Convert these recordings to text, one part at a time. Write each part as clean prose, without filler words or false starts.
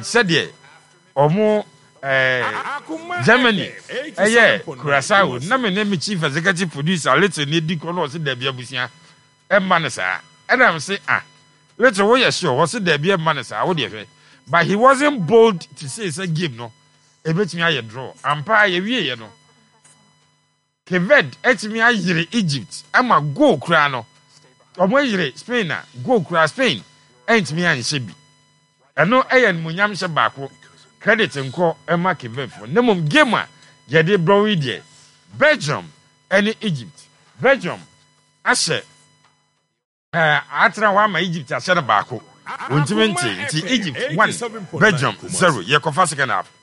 said ye omo Germany Curaçao na me name chief executive producer little need di kono se da bia busia e man sa and am say little wo ye sure was da bia man sa wo de hwe but he wasn't bold to say it's a game no e betimi aye draw ampa ye wie ye no Keved etimi ayire Egypt ama go kura no omo yire Spain na go kura Spain entimi anhye bi eno eye nmunyam hye baako credit nko ema Kevefo nemom game a ye de browi de Belgium and Egypt Belgium ashe atra wa ma Egypt ashe na baako ontimi Egypt 1 Belgium 0 ye kofa second half.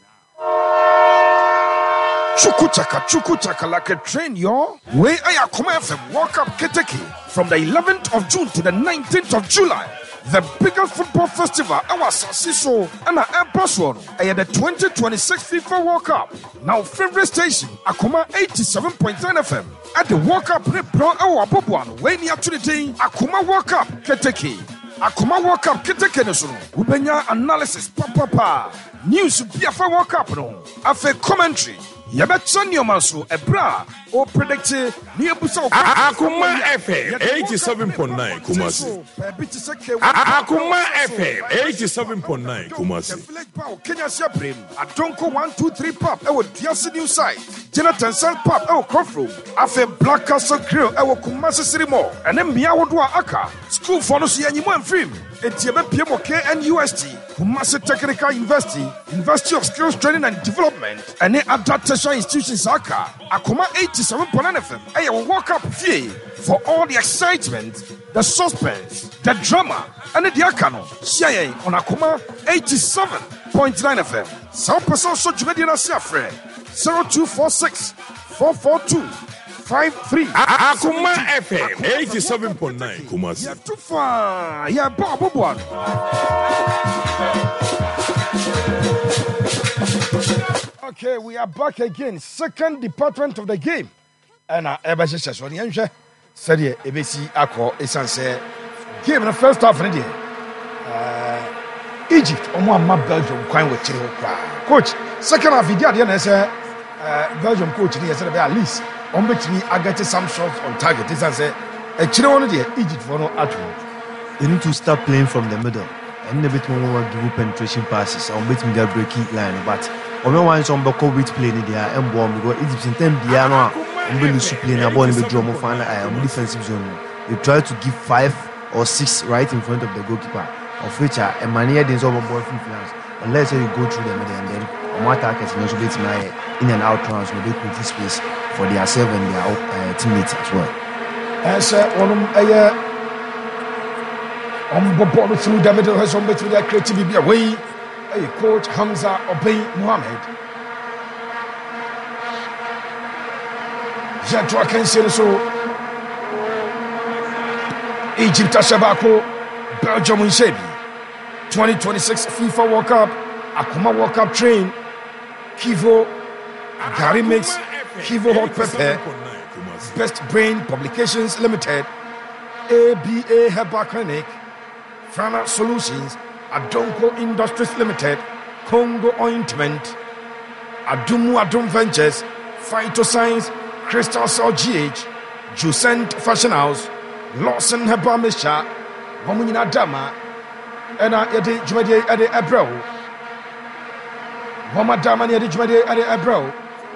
Chuku chaka like a train, yo. Where I come FM World Cup Keteke from the 11th of June to the 19th of July. The biggest football festival, our Sasiso and our Empress one. I had the 2026 FIFA World Cup. Now, favorite station, Akuma 87.9 FM. At the World Cup, Bro, our Bobuan, way near to the day, Akuma World Cup Keteke. Akuma World Cup Keteke Nesuno. Ubenya analysis, papa. News, Biafra World Cup, no. Afe commentary. Yabetson Yomaso, a bra, or predicted near Buso. Akuma FM 87.9 Kumasi. Akuma FM 87.9 Kumasi. Kenya Siabrim, Adonko 123 pub, our Diasi new site. Jonathan San pub, our Crofro. Afe Black Castle Grill, our Kumasi City Mall. And then Miawadua Aka. School for Nosi and Yuan Film. Etiebe PMOK and UST, Kumasi Technical University, University of Skills Training and Development, and the adaptation institutions Aka, Akuma 87.9 FM. I will walk up here for all the excitement, the suspense, the drama, and the Akano. CIA on Akuma 87.9 FM. Some person so Jumediana Siafre 0246 442 53. Akuma FM 87.9 Kumasi. You're too far. Yeah, Bob one. Okay, we are back again. Second department of the game. And Ebashe Saswani Anja said, ABC Ako Esanse game in the first half of the day. Egypt, Omo Belgium, Quine with Chile. Coach, second half, he did Belgium coach, he said at least. On between I get some shots on target. This is a Chile Egypt for no attribute. You need to start playing from the middle. And a bit more give you penetration passes. On between the breaking line, but on the one some bako with playing in the and bomb because Egypt in time Diana and when you play in a ball in the drum of an defensive zone. You try to give 5 or 6 right in front of the goalkeeper, of which are a mania is over ball influence. Unless you go through the middle and then on attackers and also in and out rounds will be creating space for their self and their teammates as well. As on ball through the middle has on between their creativity away. Coach Hamza Obey Mohammed. Jadwa Kensel so Egypt Ashabako Belgium in Shebi 2026 FIFA World Cup Akuma World Cup train Kivo Gary Mix Kivo Hot Pepper Best Brain Publications Limited ABA Herbal Clinic Frana Solutions Adonko Industries Limited Congo Ointment Adumu Adum Ventures Phytoscience Crystal Cell GH Jucent Fashion House Lawson Herbal Misha Womunina Dama and Yadi Jumadi Ade Abro Womadama Yadi Jumadi Ade Abro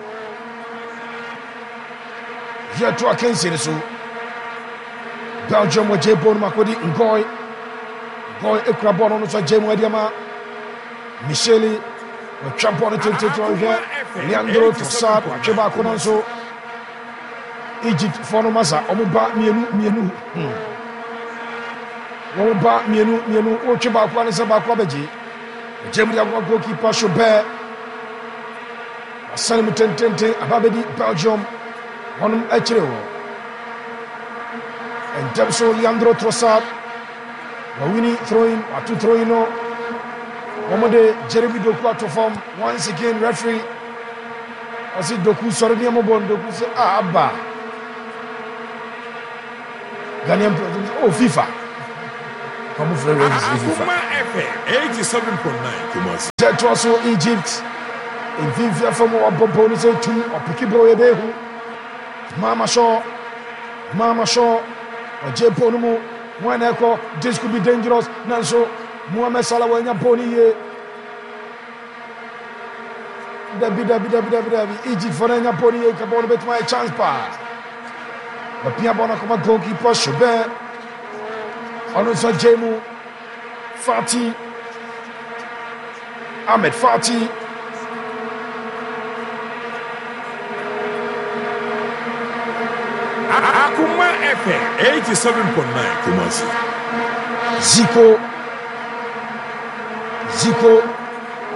Yatua Kensinesu Belgium with J. Bon Makodi Ngoy Goy Ekrabon on the Jem Wadiama Michele Champon to Leandro Tossad Cheba Konanso Egypt Fonomasa Omuba Mienu Omuba Mienu Ocheba Kwanisa Kwabeji Jemia goalkeeper Chobert Salim Tente Ababedi Belgium Honum Echero and Debso Leandro Trossard Wawini throwing Watu throwing no Momode Jeremy Doku to form once again referee I see Doku sorry Mobon Doku say Abba Ghanaian president FIFA Come for Rangers. Akuma FM 87.9 Kumasi. Tetwaso Egypt. In Vivia from our Bomboni say two or Pikibo Ebehu. Mama Shaw, or Jeponumu, one echo, this could be dangerous. Nanso, Muhammad Salah, when you're pony. Egypt for any pony, Cabon bet my chance pass. The Piabona come goalkeeper, Schubert, Onusa Jemu, Fati, Ahmed Fati. Akuma FM 87.9 Kumasi. Zico